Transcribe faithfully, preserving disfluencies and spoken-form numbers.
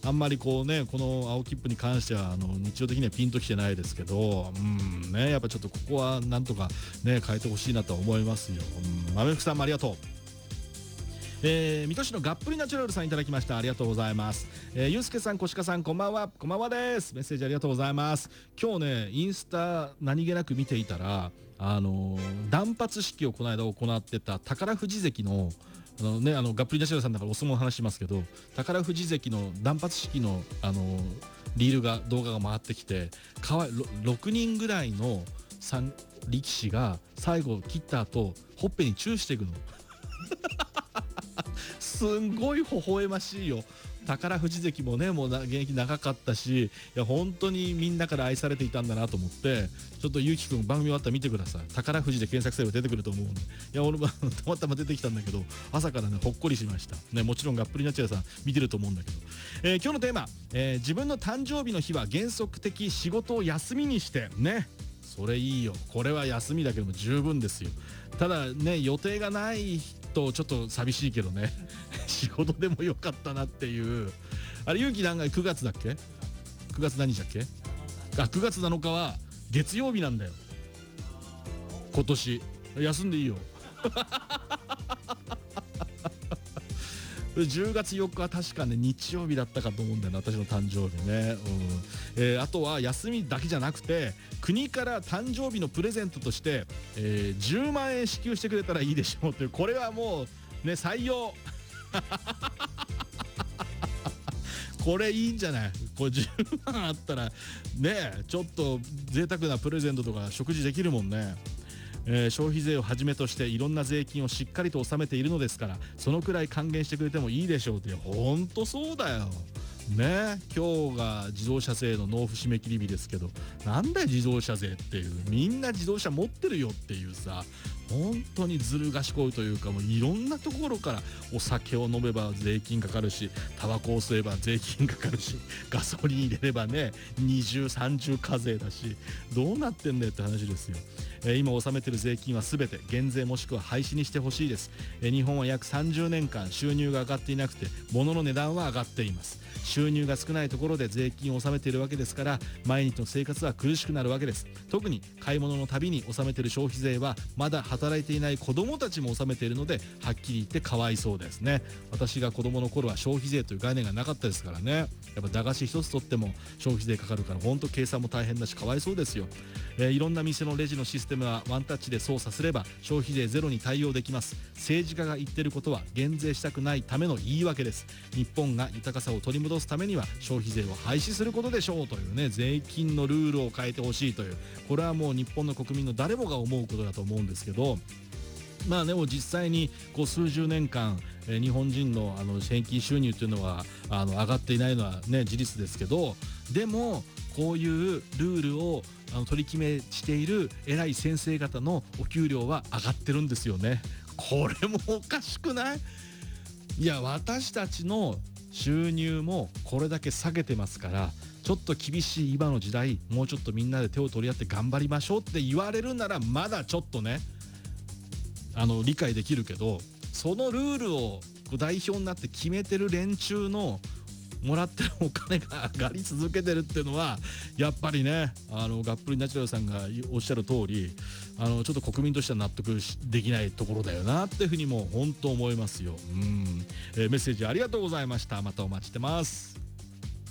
あんまりこうねこの青切符に関してはあの日常的にはピンときてないですけど、うんねやっぱちょっとここはなんとかね変えてほしいなと思いますよ。うん、豆福さんもありがとう。えー、水戸市のがっぷりナチュラルさんいただきました。ありがとうございます。えー、ゆうすけさん、こしかさん、こんばんは。こんばんはです。メッセージありがとうございます。今日ねインスタ何気なく見ていたらあのー、断髪式をこの間行ってた宝富士関のあのねあのがっぷりナチュラルさんだからお相撲の話しますけど、宝富士関の断髪式のあのー、リールが動画が回ってきて、かわいろくにんぐらいの力士が最後切った後ほっぺにチューしていくの。すんごい微笑ましいよ。宝富士関もねもう現役長かったし、いや本当にみんなから愛されていたんだなと思って、ちょっとゆうきくん番組終わったら見てください。宝富士で検索すれば出てくると思うんで、いや俺もたまたま出てきたんだけど朝からねほっこりしましたね。もちろんがっぷりナチュラルさん見てると思うんだけど、えー、今日のテーマ、えー、自分の誕生日の日は原則的仕事を休みにしてね。それいいよ。これは休みだけども十分ですよ。ただね予定がないとちょっと寂しいけどね仕事でもよかったなっていう。あれ勇気何回くがつだっけ、くがつ何日だっけ、あくがつなのかは月曜日なんだよ今年。休んでいいよじゅうがつよっかは確かね日曜日だったかと思うんだよな、私の誕生日ね、うんえー、あとは休みだけじゃなくて国から誕生日のプレゼントとして、えー、じゅうまんえん支給してくれたらいいでしょうという、これはもうね採用これいいんじゃない。これじゅうまんあったらねちょっと贅沢なプレゼントとか食事できるもんね。えー、消費税をはじめとしていろんな税金をしっかりと納めているのですから、そのくらい還元してくれてもいいでしょうって。ほんとそうだよね。今日が自動車税の納付締め切り日ですけど、なんだよ自動車税っていう、みんな自動車持ってるよっていうさ、本当にずる賢いというか、もういろんなところからお酒を飲めば税金かかるし、タバコを吸えば税金かかるし、ガソリン入れればね二重三重課税だし、どうなってんだよって話ですよ。えー、今納めてる税金は全て減税もしくは廃止にしてほしいです。えー、日本は約さんじゅうねんかん収入が上がっていなくて物の値段は上がっています。収入が少ないところで税金を納めているわけですから、毎日の生活は苦しくなるわけです。特に買い物のたびに納めている消費税はまだ働いていない子どもたちも納めているので、はっきり言ってかわいそうですね。私が子どもの頃は消費税という概念がなかったですからね。やっぱ駄菓子一つ取っても消費税かかるから、本当計算も大変だしかわいそうですよ。えー、いろんな店のレジのシステムはワンタッチで操作すれば消費税ゼロに対応できます。政治家が言ってることは減税したくないための言い訳です。日本が豊かさを取り戻すためには消費税を廃止することでしょうというね、税金のルールを変えてほしいという、これはもう日本の国民の誰もが思うことだと思うんですけど、まあでも実際にこう数十年間、えー、日本人のあの平均収入というのはあの上がっていないのはね事実ですけど、でもこういうルールをあの取り決めしている偉い先生方のお給料は上がってるんですよね。これもおかしくない？いや私たちの収入もこれだけ下げてますから、ちょっと厳しい今の時代、もうちょっとみんなで手を取り合って頑張りましょうって言われるならまだちょっとねあの理解できるけど、そのルールを代表になって決めてる連中のもらってるお金が上がり続けてるっていうのはやっぱりね、あのがっぷりナチュラルさんがおっしゃる通り、あのちょっと国民としては納得できないところだよなっていうふうにも本当思いますよ。うん、えー、メッセージありがとうございました。またお待ちしてます。